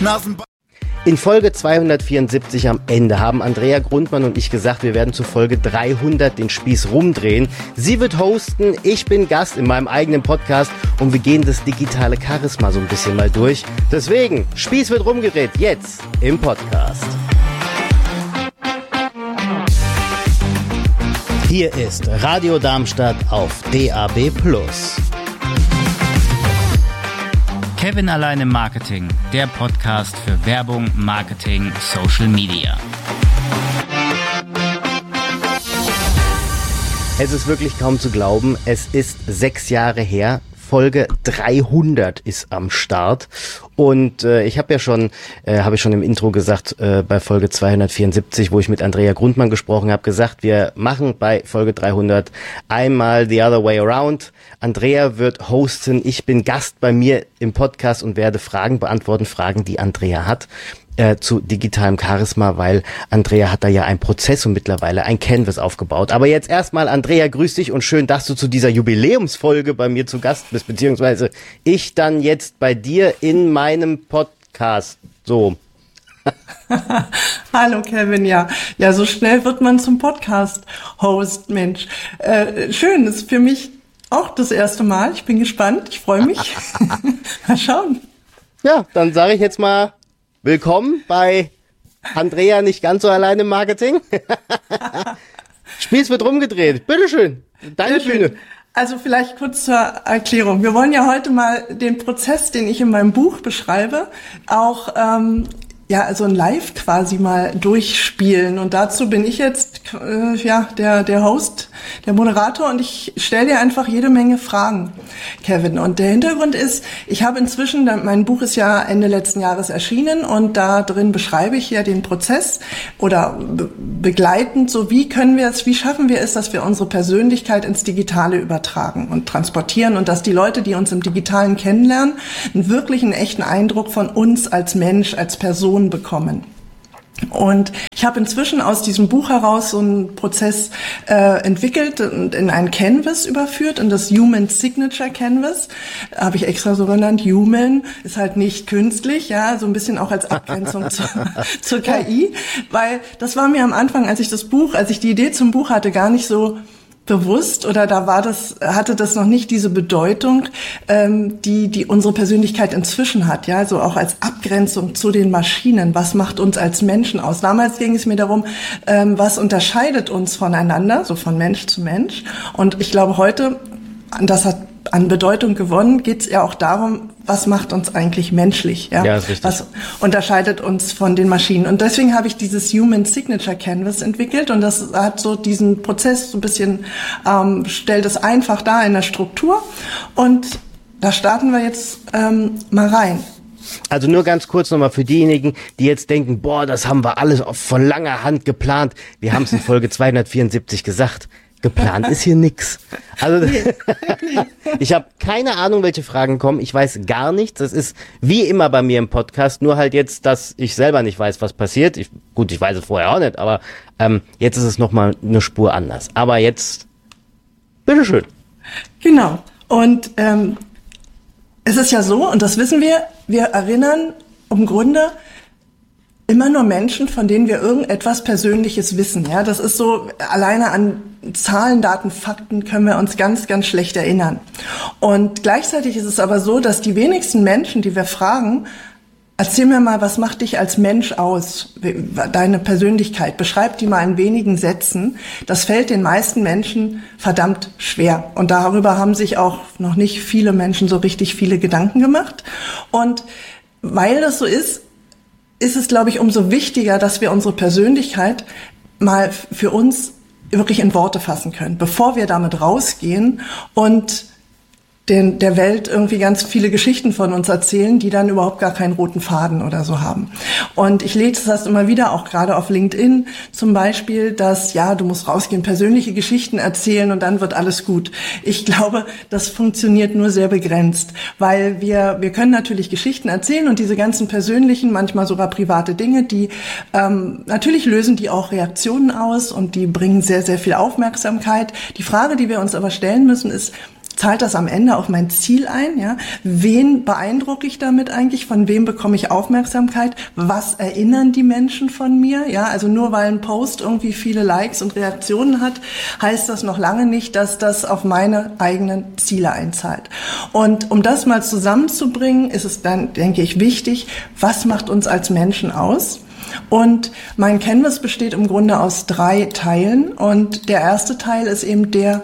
In Folge 274 am Ende haben Andrea Grundmann und ich gesagt, wir werden zu Folge 300 den Spieß rumdrehen. Sie wird hosten, ich bin Gast in meinem eigenen Podcast und wir gehen das digitale Charisma so ein bisschen mal durch. Deswegen, Spieß wird rumgedreht, jetzt im Podcast. Hier ist Radio Darmstadt auf DAB+. Kevin allein im Marketing, der Podcast für Werbung, Marketing, Social Media. Es ist wirklich kaum zu glauben, es ist 6 Jahre her. Folge 300 ist am Start und ich habe ja schon, habe ich schon im Intro gesagt, bei Folge 274, wo ich mit Andrea Grundmann gesprochen habe, gesagt, wir machen bei Folge 300 einmal the other way around. Andrea wird hosten, ich bin Gast bei mir im Podcast und werde Fragen beantworten, Fragen, die Andrea hat. Zu digitalem Charisma, weil Andrea hat da ja einen Prozess und mittlerweile ein Canvas aufgebaut. Aber jetzt erstmal, Andrea, grüß dich und schön, dass du zu dieser Jubiläumsfolge bei mir zu Gast bist, beziehungsweise ich dann jetzt bei dir in meinem Podcast. So. Hallo Kevin, ja, so schnell wird man zum Podcast-Host, Mensch. Schön, ist für mich auch das erste Mal. Ich bin gespannt, ich freue mich. Mal schauen. Ja, dann sage ich jetzt mal willkommen bei Andrea nicht ganz so allein im Marketing. Spieß wird rumgedreht. Bitteschön, deine Bühne. Also vielleicht kurz zur Erklärung. Wir wollen ja heute mal den Prozess, den ich in meinem Buch beschreibe, auch also ein Live quasi mal durchspielen. Und dazu bin ich jetzt der Host, der Moderator, und ich stelle dir einfach jede Menge Fragen, Kevin. Und der Hintergrund ist, ich habe inzwischen, mein Buch ist ja Ende letzten Jahres erschienen und da drin beschreibe ich ja den Prozess oder begleitend, so wie schaffen wir es, dass wir unsere Persönlichkeit ins Digitale übertragen und transportieren und dass die Leute, die uns im Digitalen kennenlernen, einen echten Eindruck von uns als Mensch, als Person bekommen. Und ich habe inzwischen aus diesem Buch heraus so einen Prozess entwickelt und in ein Canvas überführt, in das Human Signature Canvas. Habe ich extra so genannt. Human ist halt nicht künstlich, ja, so ein bisschen auch als Abgrenzung zur KI, weil das war mir am Anfang, als ich die Idee zum Buch hatte, gar nicht so bewusst, oder hatte das noch nicht diese Bedeutung, die unsere Persönlichkeit inzwischen hat, ja, so auch als Abgrenzung zu den Maschinen. Was macht uns als Menschen aus? Damals ging es mir darum, was unterscheidet uns voneinander, so von Mensch zu Mensch. Und ich glaube heute, das hat an Bedeutung gewonnen, geht es ja auch darum, was macht uns eigentlich menschlich, ja? Ja, ist richtig. Was unterscheidet uns von den Maschinen? Und deswegen habe ich dieses Human Signature Canvas entwickelt und das hat so diesen Prozess so ein bisschen, stellt es einfach dar in der Struktur und da starten wir jetzt mal rein. Also nur ganz kurz nochmal für diejenigen, die jetzt denken, das haben wir alles von langer Hand geplant. Wir haben es in Folge 274 gesagt. Geplant ist hier nix. Also ich habe keine Ahnung, welche Fragen kommen. Ich weiß gar nichts. Das ist wie immer bei mir im Podcast. Nur halt jetzt, dass ich selber nicht weiß, was passiert. Ich weiß es vorher auch nicht, aber jetzt ist es nochmal eine Spur anders. Aber jetzt, bitteschön. Genau. Und es ist ja so, und das wissen wir erinnern im Grunde immer nur Menschen, von denen wir irgendetwas Persönliches wissen. Ja, das ist so, alleine an Zahlen, Daten, Fakten können wir uns ganz, ganz schlecht erinnern. Und gleichzeitig ist es aber so, dass die wenigsten Menschen, die wir fragen, erzähl mir mal, was macht dich als Mensch aus? Deine Persönlichkeit. Beschreib die mal in wenigen Sätzen. Das fällt den meisten Menschen verdammt schwer. Und darüber haben sich auch noch nicht viele Menschen so richtig viele Gedanken gemacht. Und weil das so ist es, glaube ich, umso wichtiger, dass wir unsere Persönlichkeit mal für uns wirklich in Worte fassen können, bevor wir damit rausgehen und der Welt irgendwie ganz viele Geschichten von uns erzählen, die dann überhaupt gar keinen roten Faden oder so haben. Und ich lese das immer wieder, auch gerade auf LinkedIn zum Beispiel, dass, du musst rausgehen, persönliche Geschichten erzählen und dann wird alles gut. Ich glaube, das funktioniert nur sehr begrenzt, weil wir können natürlich Geschichten erzählen und diese ganzen persönlichen, manchmal sogar private Dinge, die natürlich lösen die auch Reaktionen aus und die bringen sehr, sehr viel Aufmerksamkeit. Die Frage, die wir uns aber stellen müssen, ist, zahlt das am Ende auf mein Ziel ein? Ja? Wen beeindrucke ich damit eigentlich? Von wem bekomme ich Aufmerksamkeit? Was erinnern die Menschen von mir? Ja, also nur weil ein Post irgendwie viele Likes und Reaktionen hat, heißt das noch lange nicht, dass das auf meine eigenen Ziele einzahlt. Und um das mal zusammenzubringen, ist es dann, denke ich, wichtig, was macht uns als Menschen aus? Und mein Canvas besteht im Grunde aus 3 Teilen. Und der erste Teil ist eben der,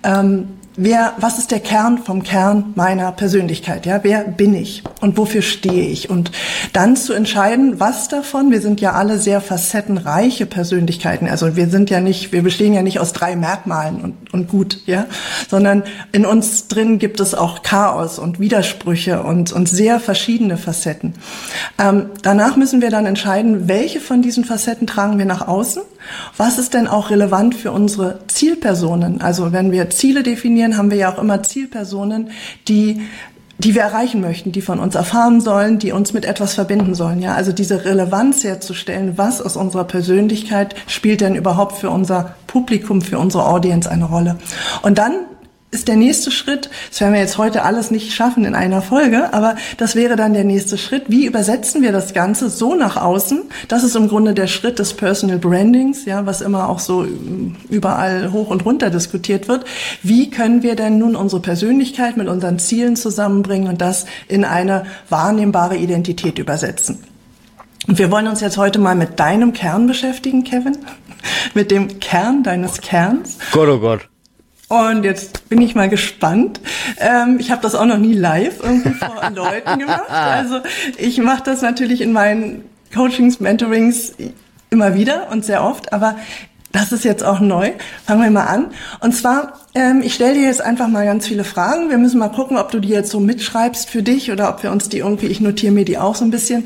was ist der Kern vom Kern meiner Persönlichkeit? Ja, wer bin ich und wofür stehe ich? Und dann zu entscheiden, was davon, wir sind ja alle sehr facettenreiche Persönlichkeiten. Also wir bestehen ja nicht aus 3 Merkmalen und gut, ja, sondern in uns drin gibt es auch Chaos und Widersprüche und sehr verschiedene Facetten. Danach müssen wir dann entscheiden, welche von diesen Facetten tragen wir nach außen? Was ist denn auch relevant für unsere Zielpersonen? Also wenn wir Ziele definieren, haben wir ja auch immer Zielpersonen, die wir erreichen möchten, die von uns erfahren sollen, die uns mit etwas verbinden sollen. Ja, also diese Relevanz herzustellen, was aus unserer Persönlichkeit spielt denn überhaupt für unser Publikum, für unsere Audience eine Rolle? Und dann ist der nächste Schritt, das werden wir jetzt heute alles nicht schaffen in einer Folge, aber das wäre dann der nächste Schritt. Wie übersetzen wir das Ganze so nach außen? Das ist im Grunde der Schritt des Personal Brandings, ja, was immer auch so überall hoch und runter diskutiert wird. Wie können wir denn nun unsere Persönlichkeit mit unseren Zielen zusammenbringen und das in eine wahrnehmbare Identität übersetzen? Und wir wollen uns jetzt heute mal mit deinem Kern beschäftigen, Kevin, mit dem Kern deines Kerns. Gott, oh Gott. Und jetzt bin ich mal gespannt. Ich habe das auch noch nie live irgendwie vor Leuten gemacht. Also ich mache das natürlich in meinen Coachings, Mentorings immer wieder und sehr oft, aber das ist jetzt auch neu. Fangen wir mal an. Und zwar, ich stelle dir jetzt einfach mal ganz viele Fragen. Wir müssen mal gucken, ob du die jetzt so mitschreibst für dich oder ob wir uns die irgendwie, ich notiere mir die auch so ein bisschen.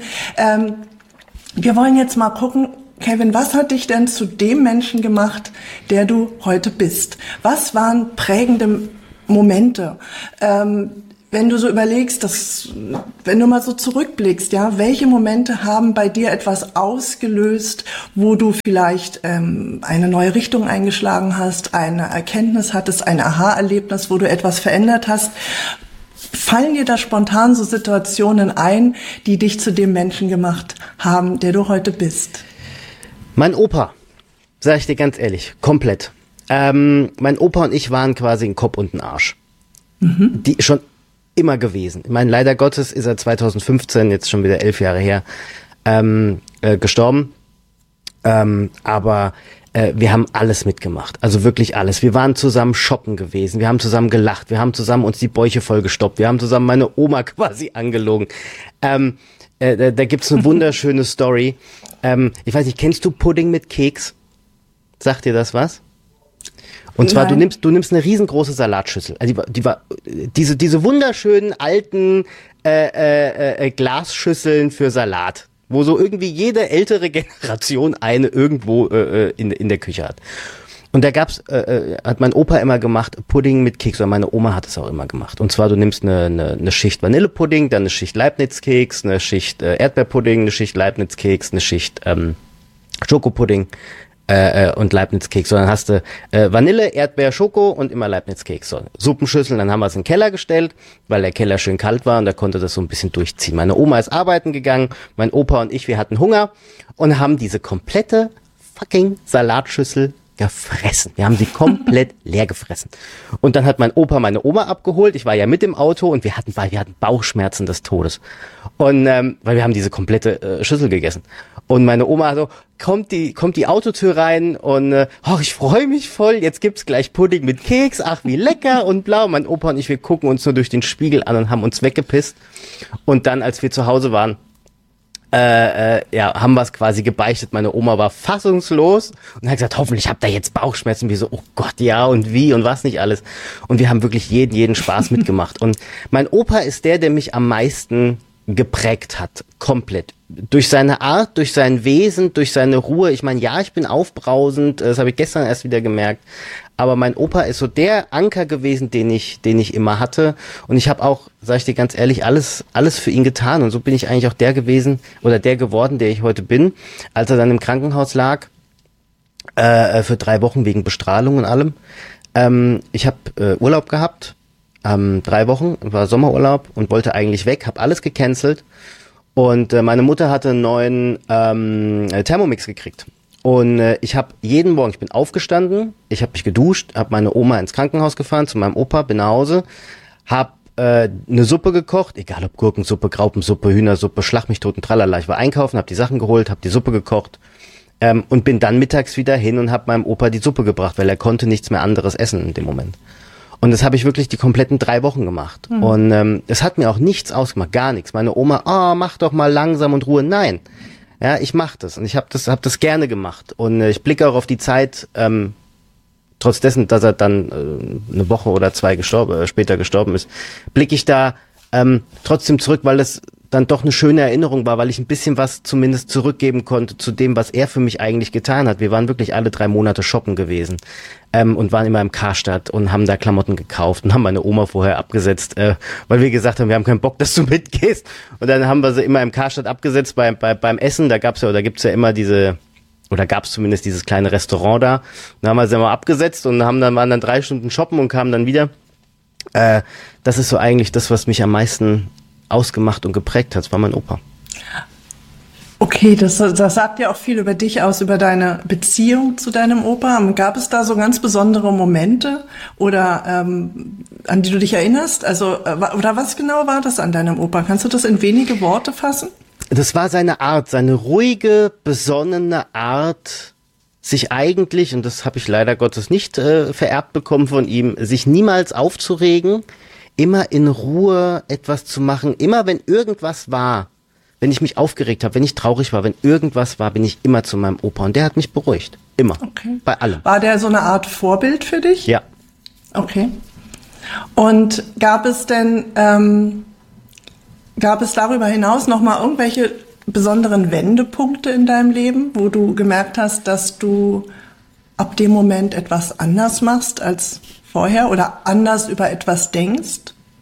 Wir wollen jetzt mal gucken, Kevin, was hat dich denn zu dem Menschen gemacht, der du heute bist? Was waren prägende Momente? Wenn du so überlegst, wenn du mal so zurückblickst, ja, welche Momente haben bei dir etwas ausgelöst, wo du vielleicht eine neue Richtung eingeschlagen hast, eine Erkenntnis hattest, ein Aha-Erlebnis, wo du etwas verändert hast? Fallen dir da spontan so Situationen ein, die dich zu dem Menschen gemacht haben, der du heute bist? Mein Opa, sag ich dir ganz ehrlich, komplett. Mein Opa und ich waren quasi ein Kopf und ein Arsch. Die schon immer gewesen. Ich meine, leider Gottes ist er 2015, jetzt schon wieder 11 Jahre her, gestorben. Aber wir haben alles mitgemacht. Also wirklich alles. Wir waren zusammen shoppen gewesen. Wir haben zusammen gelacht. Wir haben zusammen uns die Bäuche vollgestopft. Wir haben zusammen meine Oma quasi angelogen. Da gibt's eine wunderschöne Story. Ich weiß nicht, kennst du Pudding mit Keks? Sagt dir das was? Und zwar, Nein. du nimmst eine riesengroße Salatschüssel. Also die war diese wunderschönen alten Glasschüsseln für Salat, wo so irgendwie jede ältere Generation eine irgendwo in der Küche hat. Und da hat mein Opa immer gemacht, Pudding mit Keks, oder meine Oma hat es auch immer gemacht. Und zwar, du nimmst eine Schicht Vanillepudding, dann eine Schicht Leibniz-Keks, eine Schicht Erdbeerpudding, eine Schicht Leibniz-Keks, eine Schicht Schokopudding und Leibniz-Keks. So, dann hast du Vanille, Erdbeer, Schoko und immer Leibniz-Keks. So, Suppenschüssel, dann haben wir es in den Keller gestellt, weil der Keller schön kalt war und da konnte das so ein bisschen durchziehen. Meine Oma ist arbeiten gegangen, mein Opa und ich, wir hatten Hunger und haben diese komplette fucking Salatschüssel gefressen. Wir haben sie komplett leer gefressen. Und dann hat mein Opa meine Oma abgeholt. Ich war ja mit im Auto und wir hatten Bauchschmerzen des Todes. Und weil wir haben diese komplette Schüssel gegessen. Und meine Oma so, kommt die Autotür rein und ich freue mich voll, jetzt gibt's gleich Pudding mit Keks, ach wie lecker und bla. Und mein Opa und ich, wir gucken uns nur durch den Spiegel an und haben uns weggepisst. Und dann, als wir zu Hause waren, haben wir es quasi gebeichtet. Meine Oma war fassungslos und hat gesagt, hoffentlich habt ihr jetzt Bauchschmerzen. Wir so, oh Gott, ja und wie und was nicht alles. Und wir haben wirklich jeden Spaß mitgemacht. Und mein Opa ist der mich am meisten geprägt hat, komplett. Durch seine Art, durch sein Wesen, durch seine Ruhe. Ich meine, ja, ich bin aufbrausend, das habe ich gestern erst wieder gemerkt. Aber mein Opa ist so der Anker gewesen, den ich immer hatte. Und ich habe auch, sage ich dir ganz ehrlich, alles für ihn getan. Und so bin ich eigentlich auch der gewesen oder der geworden, der ich heute bin. Als er dann im Krankenhaus lag, für 3 Wochen wegen Bestrahlung und allem. Ich habe Urlaub gehabt. 3 Wochen, war Sommerurlaub und wollte eigentlich weg, habe alles gecancelt. Und meine Mutter hatte einen neuen Thermomix gekriegt. Und ich habe jeden Morgen, ich bin aufgestanden, ich habe mich geduscht, habe meine Oma ins Krankenhaus gefahren, zu meinem Opa, bin nach Hause, habe eine Suppe gekocht, egal ob Gurkensuppe, Graupensuppe, Hühnersuppe, Schlag mich tot und tralala. Ich war einkaufen, habe die Sachen geholt, habe die Suppe gekocht und bin dann mittags wieder hin und habe meinem Opa die Suppe gebracht, weil er konnte nichts mehr anderes essen in dem Moment. Und das habe ich wirklich die kompletten 3 Wochen gemacht. Mhm. Und es hat mir auch nichts ausgemacht, gar nichts. Meine Oma, mach doch mal langsam und Ruhe. Nein, ja, ich mach das und ich habe das gerne gemacht. Und ich blicke auch auf die Zeit, trotz dessen, dass er dann eine Woche oder 2 später gestorben ist, blicke ich da trotzdem zurück, weil es dann doch eine schöne Erinnerung war, weil ich ein bisschen was zumindest zurückgeben konnte zu dem, was er für mich eigentlich getan hat. Wir waren wirklich alle 3 Monate shoppen gewesen und waren immer im Karstadt und haben da Klamotten gekauft und haben meine Oma vorher abgesetzt, weil wir gesagt haben, wir haben keinen Bock, dass du mitgehst. Und dann haben wir sie immer im Karstadt abgesetzt beim Essen. Da gibt's ja immer gab es zumindest dieses kleine Restaurant da. Und da haben wir sie immer abgesetzt und waren dann 3 Stunden shoppen und kamen dann wieder. Das ist so eigentlich das, was mich am meisten ausgemacht und geprägt hat. Das war mein Opa. Okay, das sagt ja auch viel über dich aus, über deine Beziehung zu deinem Opa. Gab es da so ganz besondere Momente oder an die du dich erinnerst? Also oder was genau war das an deinem Opa? Kannst du das in wenige Worte fassen? Das war seine Art, seine ruhige, besonnene Art, sich eigentlich, und das habe ich leider Gottes nicht vererbt bekommen von ihm, sich niemals aufzuregen, immer in Ruhe etwas zu machen, immer wenn irgendwas war, wenn ich mich aufgeregt habe, wenn ich traurig war, wenn irgendwas war, bin ich immer zu meinem Opa und der hat mich beruhigt, immer, okay. Bei allem. War der so eine Art Vorbild für dich? Ja. Okay. Und gab es darüber hinaus nochmal irgendwelche besonderen Wendepunkte in deinem Leben, wo du gemerkt hast, dass du ab dem Moment etwas anders machst als vorher oder anders über etwas denkst?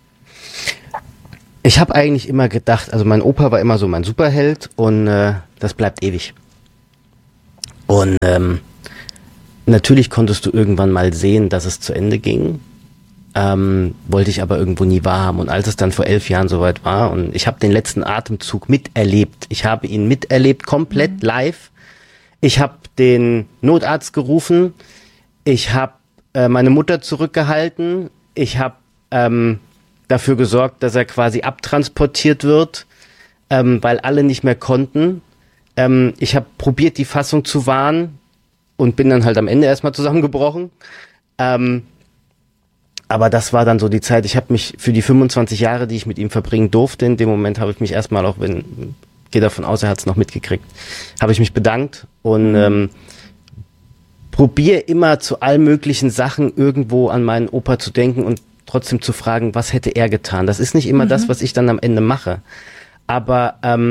Ich habe eigentlich immer gedacht, also mein Opa war immer so mein Superheld und das bleibt ewig. Und natürlich konntest du irgendwann mal sehen, dass es zu Ende ging. Wollte ich aber irgendwo nie wahrhaben. Und als es dann vor 11 Jahren soweit war und ich habe den letzten Atemzug miterlebt. Ich habe ihn miterlebt, komplett live. Ich habe den Notarzt gerufen. Ich habe meine Mutter zurückgehalten. Ich habe dafür gesorgt, dass er quasi abtransportiert wird, weil alle nicht mehr konnten. Ich habe probiert, die Fassung zu wahren und bin dann halt am Ende erstmal zusammengebrochen. Aber das war dann so die Zeit, ich habe mich für die 25 Jahre, die ich mit ihm verbringen durfte, in dem Moment habe ich mich erstmal, auch wenn, gehe davon aus, er hat es noch mitgekriegt, habe ich mich bedankt und probiere immer zu allen möglichen Sachen irgendwo an meinen Opa zu denken und trotzdem zu fragen, was hätte er getan. Das ist nicht immer das, was ich dann am Ende mache. Aber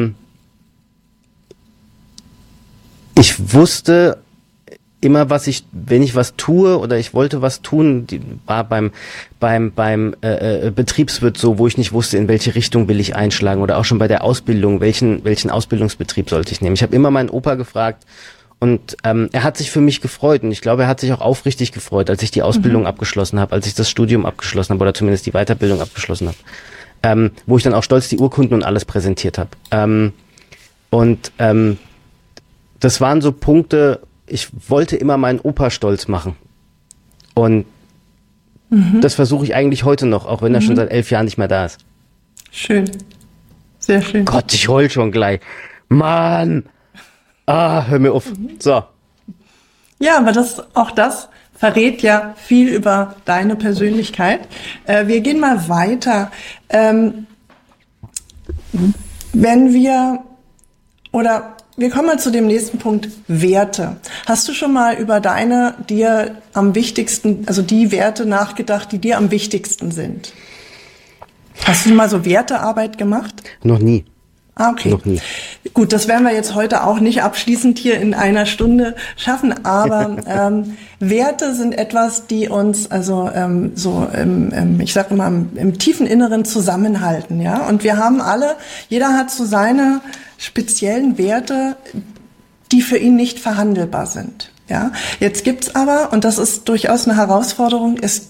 ich wusste immer, wenn ich was tue oder ich wollte was tun, war beim Betriebswirt so, wo ich nicht wusste, in welche Richtung will ich einschlagen oder auch schon bei der Ausbildung, welchen Ausbildungsbetrieb sollte ich nehmen. Ich habe immer meinen Opa gefragt und er hat sich für mich gefreut und ich glaube, er hat sich auch aufrichtig gefreut, als ich die Ausbildung abgeschlossen habe, als ich das Studium abgeschlossen habe oder zumindest die Weiterbildung abgeschlossen habe, wo ich dann auch stolz die Urkunden und alles präsentiert habe. Das waren so Punkte, ich wollte immer meinen Opa stolz machen. Und das versuche ich eigentlich heute noch, auch wenn er schon seit 11 Jahren nicht mehr da ist. Schön. Sehr schön. Gott, ich heul schon gleich. Mann! Hör mir auf. So. Ja, aber auch das verrät ja viel über deine Persönlichkeit. Wir gehen mal weiter. Wir kommen mal zu dem nächsten Punkt, Werte. Hast du schon mal über dir am wichtigsten, also die Werte nachgedacht, die dir am wichtigsten sind? Hast du mal so Wertearbeit gemacht? Noch nie. Okay. Noch nie. Gut, das werden wir jetzt heute auch nicht abschließend hier in einer Stunde schaffen, aber Werte sind etwas, die uns also ich sage immer, im tiefen Inneren zusammenhalten, ja. Und wir haben jeder hat so seine speziellen Werte, die für ihn nicht verhandelbar sind, ja. Jetzt gibt's aber, und das ist durchaus eine Herausforderung, es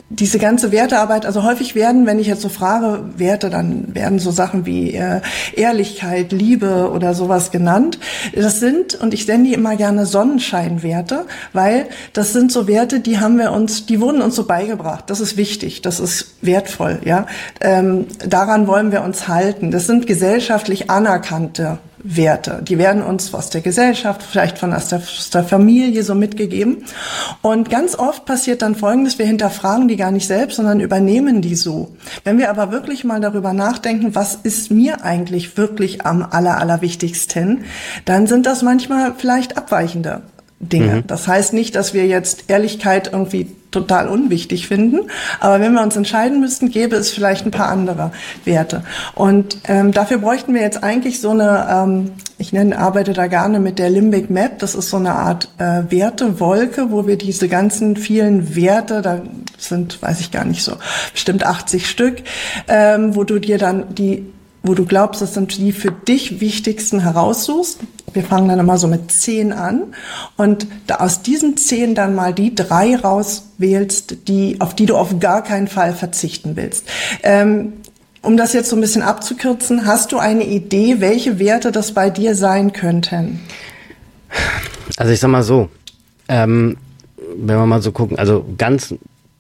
diese ganze Wertearbeit, also häufig werden, wenn ich jetzt so frage, Werte, dann werden so Sachen wie Ehrlichkeit, Liebe oder sowas genannt. Das sind, und ich nenne die immer gerne Sonnenscheinwerte, weil das sind so Werte, die wurden uns so beigebracht. Das ist wichtig, das ist wertvoll, ja. Daran wollen wir uns halten. Das sind gesellschaftlich anerkannte Werte. Die werden uns aus der Gesellschaft, vielleicht aus der Familie so mitgegeben. Und ganz oft passiert dann Folgendes: Wir hinterfragen die gar nicht selbst, sondern übernehmen die so. Wenn wir aber wirklich mal darüber nachdenken, was ist mir eigentlich wirklich am allerwichtigsten, dann sind das manchmal vielleicht abweichende Dinge. Das heißt nicht, dass wir jetzt Ehrlichkeit irgendwie total unwichtig finden, aber wenn wir uns entscheiden müssten, gäbe es vielleicht ein paar andere Werte. Und dafür bräuchten wir jetzt eigentlich so eine, arbeite da gerne mit der Limbic Map, das ist so eine Art Wertewolke, wo wir diese ganzen vielen Werte, da sind, weiß ich gar nicht so, bestimmt 80 Stück, wo du dir dann wo du glaubst, das sind die für dich wichtigsten heraussuchst. Wir fangen dann immer so mit 10 an und aus diesen 10 dann mal die 3 rauswählst, auf die du auf gar keinen Fall verzichten willst. Um das jetzt so ein bisschen abzukürzen, hast du eine Idee, welche Werte das bei dir sein könnten? Also ich sag mal so, wenn wir mal so gucken, also ganz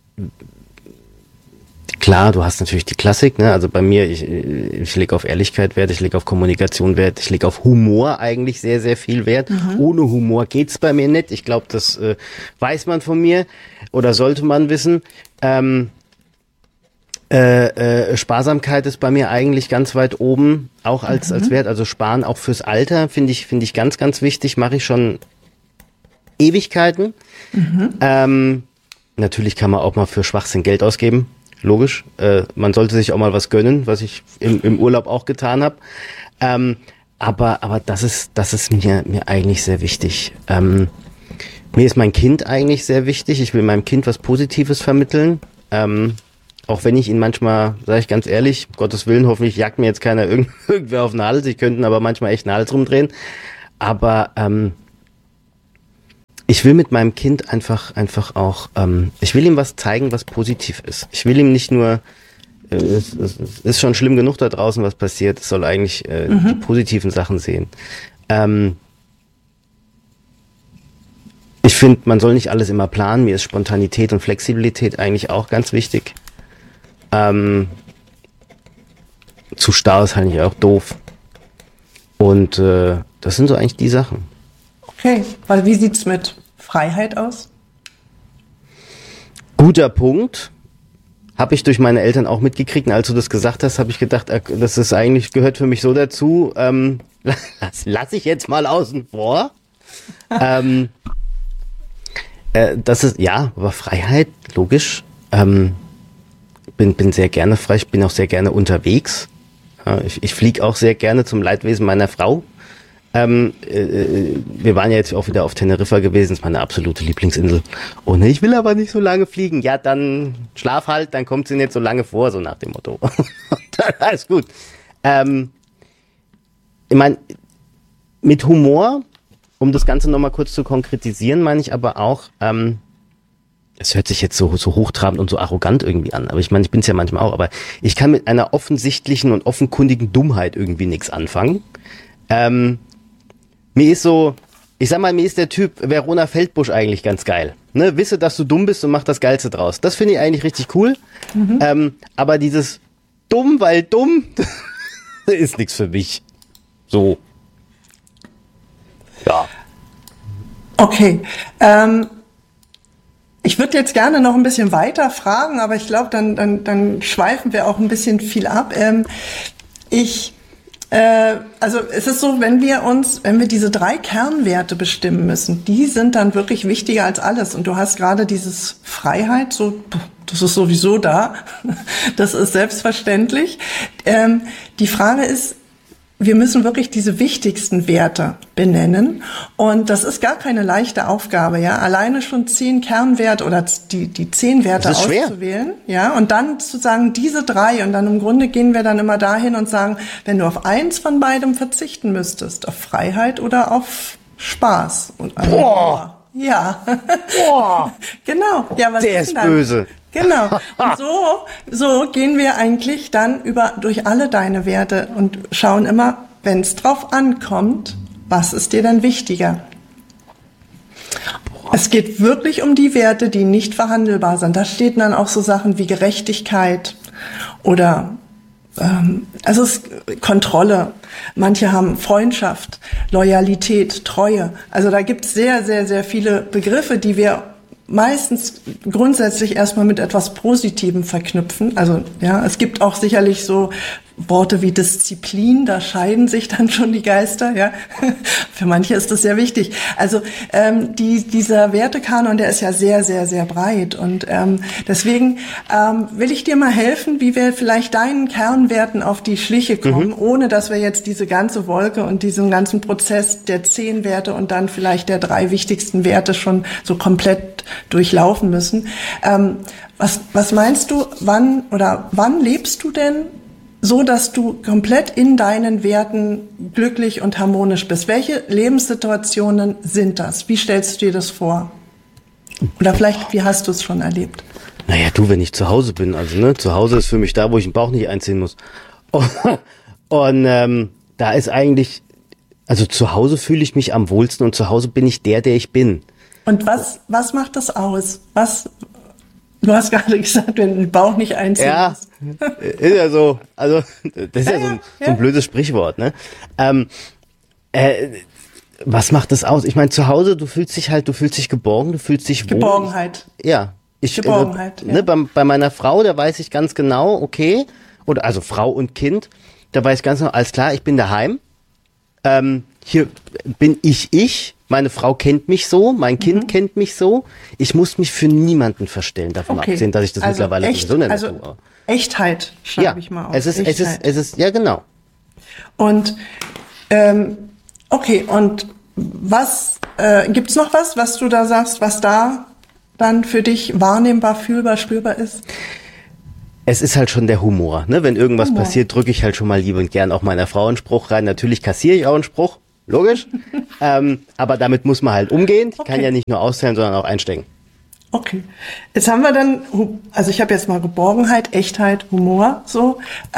klar, du hast natürlich die Klassik, ne? Also bei mir, ich lege auf Ehrlichkeit Wert, ich lege auf Kommunikation Wert, ich lege auf Humor eigentlich sehr, sehr viel Wert. Ohne Humor geht's bei mir nicht. Ich glaube, das weiß man von mir oder sollte man wissen. Sparsamkeit ist bei mir eigentlich ganz weit oben, auch als Wert. Also Sparen auch fürs Alter finde ich ganz, ganz wichtig. Mache ich schon Ewigkeiten. Natürlich kann man auch mal für Schwachsinn Geld ausgeben. Logisch. Man sollte sich auch mal was gönnen, was ich im Urlaub auch getan habe. Aber das ist mir eigentlich sehr wichtig. Mir ist mein Kind eigentlich sehr wichtig. Ich will meinem Kind was Positives vermitteln. Auch wenn ich ihn manchmal, sage ich ganz ehrlich, um Gottes Willen, hoffentlich jagt mir jetzt keiner irgendwer auf den Hals. Ich könnte aber manchmal echt einen Hals rumdrehen. Aber ich will mit meinem Kind einfach auch, ich will ihm was zeigen, was positiv ist. Ich will ihm nicht nur, es ist schon schlimm genug da draußen, was passiert. Es soll eigentlich die positiven Sachen sehen. Ich finde, man soll nicht alles immer planen. Mir ist Spontanität und Flexibilität eigentlich auch ganz wichtig. Zu starr ist eigentlich auch doof. Und das sind so eigentlich die Sachen. Okay, weil wie sieht's mit Freiheit aus? Guter Punkt. Habe ich durch meine Eltern auch mitgekriegt. Und als du das gesagt hast, habe ich gedacht, das ist eigentlich, gehört für mich so dazu. Lass ich jetzt mal außen vor. Das ist, ja, aber Freiheit, logisch. Bin sehr gerne frei. Ich bin auch sehr gerne unterwegs. Ich fliege auch sehr gerne zum Leidwesen meiner Frau. Wir waren ja jetzt auch wieder auf Teneriffa gewesen, das ist meine absolute Lieblingsinsel. Und ich will aber nicht so lange fliegen. Ja, dann schlaf halt, dann kommt sie nicht so lange vor, so nach dem Motto. Dann alles gut. Ich meine, mit Humor, um das Ganze nochmal kurz zu konkretisieren, meine ich aber auch, es hört sich jetzt so hochtrabend und so arrogant irgendwie an, aber ich meine, ich bin es ja manchmal auch, aber ich kann mit einer offensichtlichen und offenkundigen Dummheit irgendwie nichts anfangen. Mir ist so, ich sag mal, mir ist der Typ Verona Feldbusch eigentlich ganz geil. Ne? Wisse, dass du dumm bist und mach das Geilste draus. Das finde ich eigentlich richtig cool. Aber dieses dumm, weil dumm, ist nichts für mich. So. Ja. Okay. Ich würde jetzt gerne noch ein bisschen weiter fragen, aber ich glaube, dann schweifen wir auch ein bisschen viel ab. Also es ist so, wenn wir diese 3 Kernwerte bestimmen müssen, die sind dann wirklich wichtiger als alles. Und du hast gerade dieses Freiheit, so, das ist sowieso da, das ist selbstverständlich. Die Frage ist, wir müssen wirklich diese wichtigsten Werte benennen. Und das ist gar keine leichte Aufgabe, ja. Alleine schon 10 Kernwerte oder die 10 Werte auszuwählen, ja. Und dann zu sagen, diese 3. Und dann im Grunde gehen wir dann immer dahin und sagen, wenn du auf eins von beidem verzichten müsstest, auf Freiheit oder auf Spaß. Und Boah! Ja. Boah! Genau. Ja, der ist böse. Genau. Und so gehen wir eigentlich dann durch alle deine Werte und schauen immer, wenn es drauf ankommt, was ist dir dann wichtiger? Es geht wirklich um die Werte, die nicht verhandelbar sind. Da stehen dann auch so Sachen wie Gerechtigkeit oder Kontrolle. Manche haben Freundschaft, Loyalität, Treue. Also da gibt es sehr, sehr, sehr viele Begriffe, die wir meistens grundsätzlich erstmal mit etwas Positivem verknüpfen. Also ja, es gibt auch sicherlich so Worte wie Disziplin, da scheiden sich dann schon die Geister, ja. Für manche ist das sehr wichtig. Also dieser Wertekanon, der ist ja sehr, sehr, sehr breit und deswegen will ich dir mal helfen, wie wir vielleicht deinen Kernwerten auf die Schliche kommen, ohne dass wir jetzt diese ganze Wolke und diesen ganzen Prozess der 10 Werte und dann vielleicht der 3 wichtigsten Werte schon so komplett durchlaufen müssen. Was meinst du, wann lebst du denn so, dass du komplett in deinen Werten glücklich und harmonisch bist? Welche Lebenssituationen sind das? Wie stellst du dir das vor? Oder vielleicht, wie hast du es schon erlebt? Naja, wenn ich zu Hause bin, also zu Hause ist für mich da, wo ich den Bauch nicht einziehen muss. Und da ist eigentlich, also zu Hause fühle ich mich am wohlsten und zu Hause bin ich der ich bin. Und was macht das aus? Du hast gerade gesagt, wenn du den Bauch nicht einziehen musst. Ist ja so. Also, das ist so ein blödes Sprichwort, ne? Was macht das aus? Ich meine, zu Hause, du fühlst dich geborgen, du fühlst dich wohl. Geborgenheit. Geborgenheit. Bei meiner Frau, da weiß ich ganz genau, okay, oder also Frau und Kind, da weiß ich ganz genau, alles klar, ich bin daheim. Hier bin ich. Meine Frau kennt mich so, mein Kind kennt mich so. Ich muss mich für niemanden verstellen, davon abgesehen, dass ich das mittlerweile sowieso nicht tue. Echtheit schreibe ich mal auf. Es ist, ja genau. Und, okay, und gibt's noch was du da sagst, was da dann für dich wahrnehmbar, fühlbar, spürbar ist? Es ist halt schon der Humor, ne? Wenn irgendwas passiert, drücke ich halt schon mal lieb und gern auch meiner Frau einen Spruch rein. Natürlich kassiere ich auch einen Spruch. Logisch. Aber damit muss man halt umgehen. Ich kann ja nicht nur austeilen, sondern auch einstecken. Okay. Jetzt haben wir dann, also ich habe jetzt mal Geborgenheit, Echtheit, Humor, so.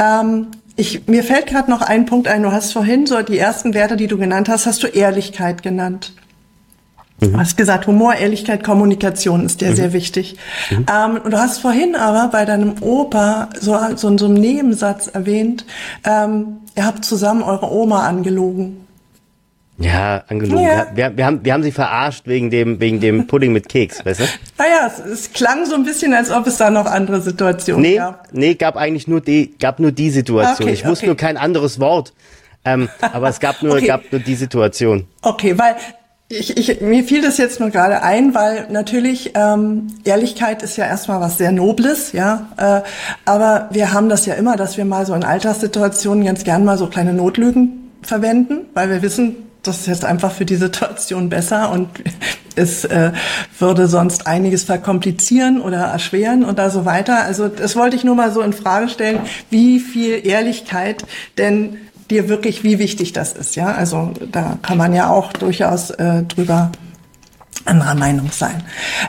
Mir fällt gerade noch ein Punkt ein. Du hast vorhin so die ersten Werte, die du genannt hast du Ehrlichkeit genannt. Du hast gesagt, Humor, Ehrlichkeit, Kommunikation ist dir sehr wichtig. Und du hast vorhin aber bei deinem Opa so einem Nebensatz erwähnt, ihr habt zusammen eure Oma angelogen. Ja, angelogen. Ja. Wir haben sie verarscht wegen dem Pudding mit Keks, weißt du? Naja, es klang so ein bisschen, als ob es da noch andere Situationen gab. Nee, gab nur die Situation. Ich wusste nur kein anderes Wort. Aber es gab nur die Situation. Okay, weil mir fiel das jetzt nur gerade ein, weil natürlich Ehrlichkeit ist ja erstmal was sehr Nobles, ja. Aber wir haben das ja immer, dass wir mal so in Alltagssituationen ganz gern mal so kleine Notlügen verwenden, weil wir wissen, das ist jetzt einfach für die Situation besser und es würde sonst einiges verkomplizieren oder erschweren oder so weiter. Also das wollte ich nur mal so in Frage stellen, wie viel Ehrlichkeit denn dir wirklich, wie wichtig das ist. Ja, also da kann man ja auch durchaus drüber anderer Meinung sein.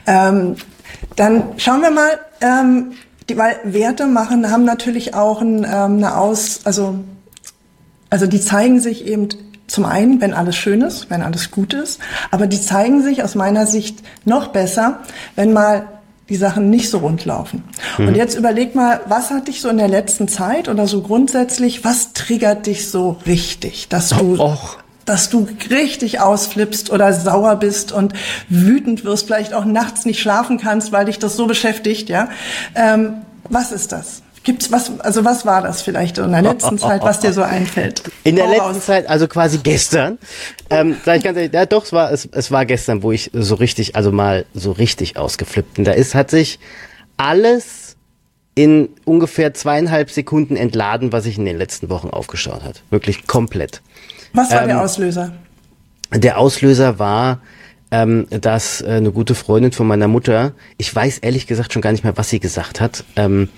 Dann schauen wir mal, weil Werte haben natürlich auch also die zeigen sich eben zum einen, wenn alles schön ist, wenn alles gut ist, aber die zeigen sich aus meiner Sicht noch besser, wenn mal die Sachen nicht so rund laufen. Und jetzt überleg mal, was hat dich so in der letzten Zeit oder so grundsätzlich, was triggert dich so richtig, dass du richtig ausflippst oder sauer bist und wütend wirst, vielleicht auch nachts nicht schlafen kannst, weil dich das so beschäftigt, ja? Was ist das? Gibt's was war das vielleicht in der letzten Zeit, was dir so einfällt? In der letzten Zeit, also quasi gestern, sag ich ganz ehrlich, ja doch, es war gestern, wo ich so richtig, also mal so richtig ausgeflippt bin. Hat sich alles in ungefähr 2,5 Sekunden entladen, was ich in den letzten Wochen aufgeschaut hat. Wirklich komplett. Was war der Auslöser? Der Auslöser war, dass eine gute Freundin von meiner Mutter, ich weiß ehrlich gesagt schon gar nicht mehr, was sie gesagt hat,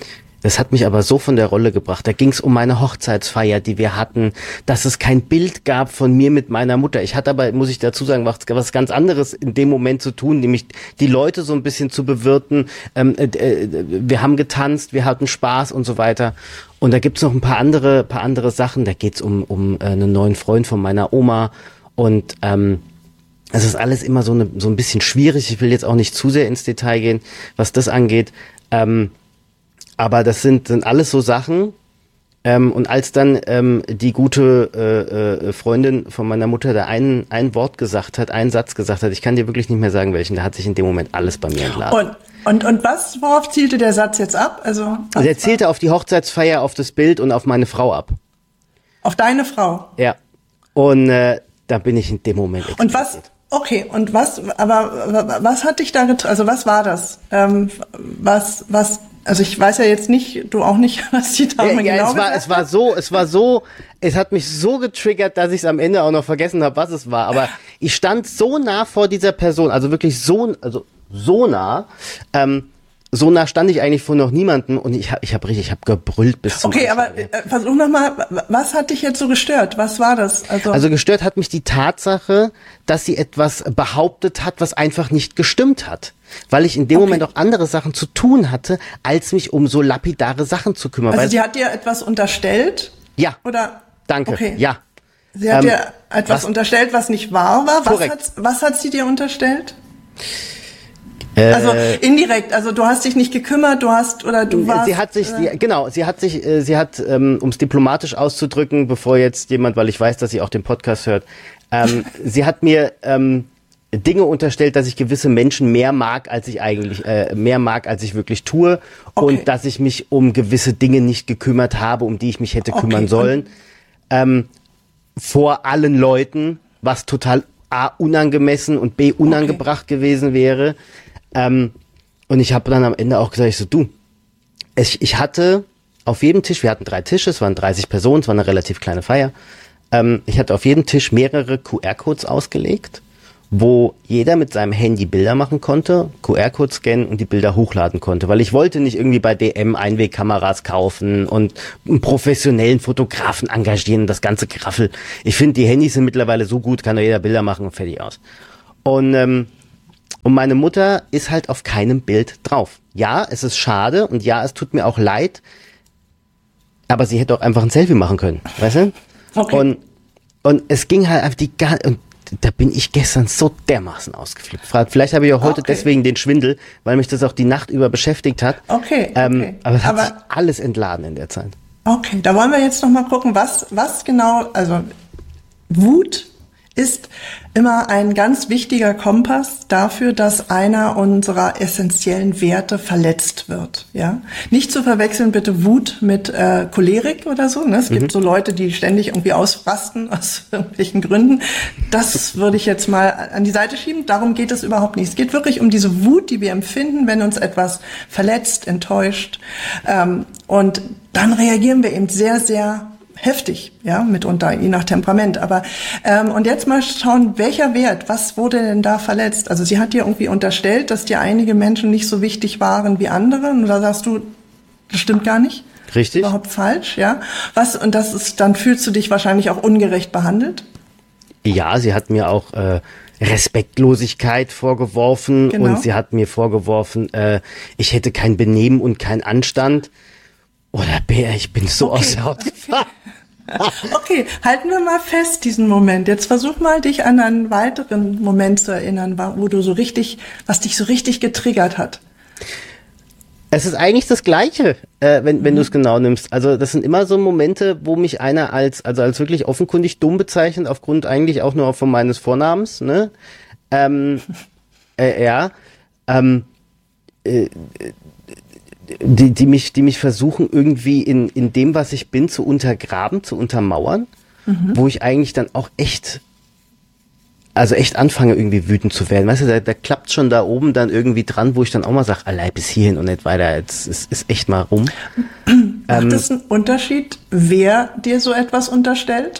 Das hat mich aber so von der Rolle gebracht. Da ging es um meine Hochzeitsfeier, die wir hatten, dass es kein Bild gab von mir mit meiner Mutter. Ich hatte aber, muss ich dazu sagen, was ganz anderes in dem Moment zu tun, nämlich die Leute so ein bisschen zu bewirten. Wir haben getanzt, wir hatten Spaß und so weiter. Und da gibt's noch ein paar andere Sachen. Da geht's um einen neuen Freund von meiner Oma. Und es ist alles immer so ein bisschen schwierig. Ich will jetzt auch nicht zu sehr ins Detail gehen, was das angeht. Aber das sind alles so Sachen. Und als dann die gute Freundin von meiner Mutter da ein Wort gesagt hat, einen Satz gesagt hat, ich kann dir wirklich nicht mehr sagen welchen, da hat sich in dem Moment alles bei mir entladen. Und worauf zielte der Satz jetzt ab? Also er zielte auf die Hochzeitsfeier, auf das Bild und auf meine Frau ab. Auf deine Frau? Ja. Und da bin ich in dem Moment explodiert. Und was? Okay, und was hat dich da also was war das? Also ich weiß ja jetzt nicht, du auch nicht, was die Dame genau gesagt hat. Es hat mich so getriggert, dass ich es am Ende auch noch vergessen habe, was es war. Aber ich stand so nah vor dieser Person, also wirklich so nah. So nah stand ich eigentlich vor noch niemandem und ich hab gebrüllt bis zum Okay, aber versuch nochmal, was hat dich jetzt so gestört? Was war das? Also gestört hat mich die Tatsache, dass sie etwas behauptet hat, was einfach nicht gestimmt hat. Weil ich in dem Moment auch andere Sachen zu tun hatte, als mich um so lapidare Sachen zu kümmern. Also sie hat dir etwas unterstellt? Ja. Oder? Danke. Okay. Ja. Sie hat dir etwas unterstellt, was nicht wahr war? Korrekt. Was hat sie dir unterstellt? Also indirekt, also du hast dich nicht gekümmert, du warst. Sie hat, um es diplomatisch auszudrücken, bevor jetzt jemand, weil ich weiß, dass sie auch den Podcast hört, sie hat mir Dinge unterstellt, dass ich gewisse Menschen mehr mag, als ich wirklich tue, und dass ich mich um gewisse Dinge nicht gekümmert habe, um die ich mich hätte kümmern sollen, vor allen Leuten, was total A, unangemessen und B, unangebracht gewesen wäre. Und ich habe dann am Ende auch gesagt, ich hatte auf jedem Tisch, wir hatten 3 Tische, es waren 30 Personen, es war eine relativ kleine Feier, ich hatte auf jedem Tisch mehrere QR-Codes ausgelegt, wo jeder mit seinem Handy Bilder machen konnte, QR-Code scannen und die Bilder hochladen konnte, weil ich wollte nicht irgendwie bei DM Einwegkameras kaufen und einen professionellen Fotografen engagieren, das ganze Geraffel. Ich finde, die Handys sind mittlerweile so gut, kann doch jeder Bilder machen und fertig aus. Und meine Mutter ist halt auf keinem Bild drauf. Ja, es ist schade und ja, es tut mir auch leid, aber sie hätte auch einfach ein Selfie machen können, weißt du? Okay. Und es ging halt einfach und da bin ich gestern so dermaßen ausgeflippt. Vielleicht habe ich auch heute deswegen den Schwindel, weil mich das auch die Nacht über beschäftigt hat. Okay. Aber es hat sich alles entladen in der Zeit. Okay, da wollen wir jetzt noch mal gucken, was genau, also Wut ist immer ein ganz wichtiger Kompass dafür, dass einer unserer essentiellen Werte verletzt wird. Ja, nicht zu verwechseln bitte Wut mit Cholerik oder so. Ne? Es gibt so Leute, die ständig irgendwie ausrasten aus irgendwelchen Gründen. Das würde ich jetzt mal an die Seite schieben. Darum geht es überhaupt nicht. Es geht wirklich um diese Wut, die wir empfinden, wenn uns etwas verletzt, enttäuscht. Und dann reagieren wir eben sehr, sehr heftig, ja, mitunter, je nach Temperament. Aber und jetzt mal schauen, welcher Wert, was wurde denn da verletzt? Also sie hat dir irgendwie unterstellt, dass dir einige Menschen nicht so wichtig waren wie andere. Und da sagst du, das stimmt gar nicht. Richtig. Überhaupt falsch, ja. Und dann fühlst du dich wahrscheinlich auch ungerecht behandelt? Ja, sie hat mir auch Respektlosigkeit vorgeworfen, genau. Und sie hat mir vorgeworfen, ich hätte kein Benehmen und kein Anstand. Oder Bär, ich bin so aus der Haut gefahren. Okay, halten wir mal fest diesen Moment. Jetzt versuch mal, dich an einen weiteren Moment zu erinnern, wo du was dich so richtig getriggert hat. Es ist eigentlich das Gleiche, wenn du es genau nimmst. Also das sind immer so Momente, wo mich einer als wirklich offenkundig dumm bezeichnet, aufgrund eigentlich auch nur von meines Vornamens, ne? Die mich versuchen irgendwie in dem, was ich bin, zu untergraben, zu untermauern, wo ich eigentlich dann auch echt anfange irgendwie wütend zu werden. Weißt du, da klappt schon da oben dann irgendwie dran, wo ich dann auch mal sage, allein bis hierhin und nicht weiter, jetzt ist echt mal rum. Macht es einen Unterschied, wer dir so etwas unterstellt?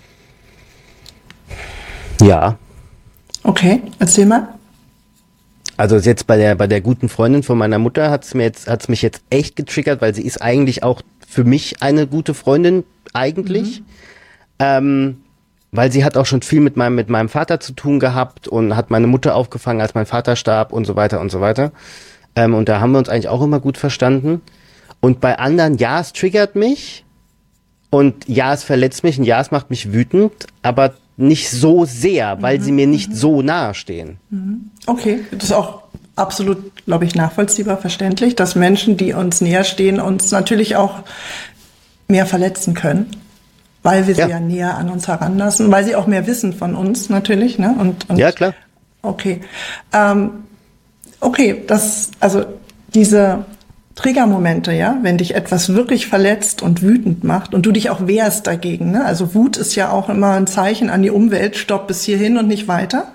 Ja. Okay, erzähl mal. Also jetzt bei der guten Freundin von meiner Mutter hat's mich jetzt echt getriggert, weil sie ist eigentlich auch für mich eine gute Freundin eigentlich. Weil sie hat auch schon viel mit meinem Vater zu tun gehabt und hat meine Mutter aufgefangen, als mein Vater starb und so weiter und so weiter. Und da haben wir uns eigentlich auch immer gut verstanden. Und bei anderen, ja, es triggert mich und ja, es verletzt mich und ja, es macht mich wütend, aber nicht so sehr, weil sie mir nicht so nahe stehen. Okay, das ist auch absolut, glaube ich, nachvollziehbar, verständlich, dass Menschen, die uns näher stehen, uns natürlich auch mehr verletzen können. Weil wir sie ja näher an uns heranlassen, weil sie auch mehr wissen von uns natürlich, ne? Und ja, klar. Okay. Also diese Triggermomente, ja, wenn dich etwas wirklich verletzt und wütend macht und du dich auch wehrst dagegen, ne? Also Wut ist ja auch immer ein Zeichen an die Umwelt, stopp bis hierhin und nicht weiter.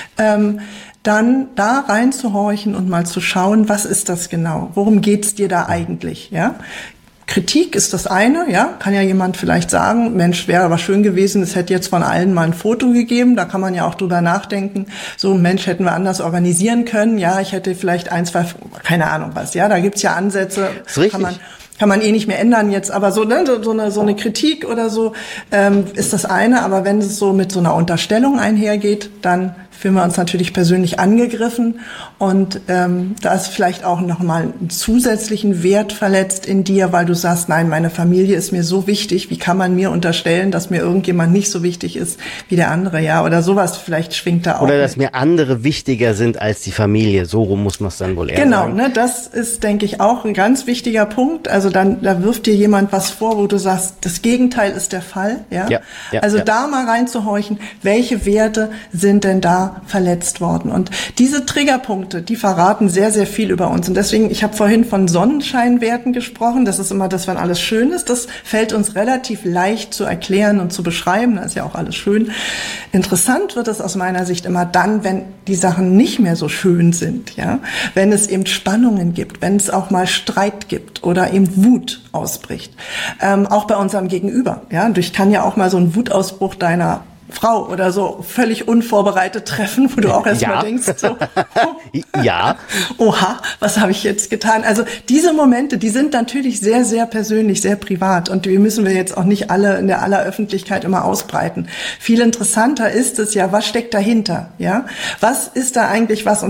Dann da reinzuhorchen und mal zu schauen, was ist das genau? Worum geht's dir da eigentlich, ja? Kritik ist das eine, ja, kann ja jemand vielleicht sagen, Mensch, wäre aber schön gewesen, es hätte jetzt von allen mal ein Foto gegeben, da kann man ja auch drüber nachdenken, so Mensch, hätten wir anders organisieren können, ja, ich hätte vielleicht 1, 2, keine Ahnung was, ja, da gibt's ja Ansätze, kann man eh nicht mehr ändern jetzt, aber so, ne, so eine Kritik oder so ist das eine, aber wenn es so mit so einer Unterstellung einhergeht, dann fühlen wir uns natürlich persönlich angegriffen und da ist vielleicht auch nochmal einen zusätzlichen Wert verletzt in dir, weil du sagst, nein, meine Familie ist mir so wichtig, wie kann man mir unterstellen, dass mir irgendjemand nicht so wichtig ist wie der andere, ja, oder sowas vielleicht schwingt da auch. Oder dass mir andere wichtiger sind als die Familie, so rum muss man es dann wohl eher sagen. Genau, ne, das ist, denke ich, auch ein ganz wichtiger Punkt, also da wirft dir jemand was vor, wo du sagst, das Gegenteil ist der Fall, ja, da mal reinzuhorchen, welche Werte sind denn da verletzt worden. Und diese Triggerpunkte, die verraten sehr, sehr viel über uns. Und deswegen, ich habe vorhin von Sonnenscheinwerten gesprochen. Das ist immer das, wenn alles schön ist. Das fällt uns relativ leicht zu erklären und zu beschreiben. Da ist ja auch alles schön. Interessant wird es aus meiner Sicht immer dann, wenn die Sachen nicht mehr so schön sind. Ja, wenn es eben Spannungen gibt, wenn es auch mal Streit gibt oder eben Wut ausbricht. Auch bei unserem Gegenüber. Ja, und ich kann ja auch mal so einen Wutausbruch deiner Frau oder so völlig unvorbereitet treffen, wo du auch erstmal denkst, so, ja, oha, was habe ich jetzt getan? Also diese Momente, die sind natürlich sehr, sehr persönlich, sehr privat und die müssen wir jetzt auch nicht alle in der aller Öffentlichkeit immer ausbreiten. Viel interessanter ist es ja, was steckt dahinter? Ja, was ist da eigentlich, was uns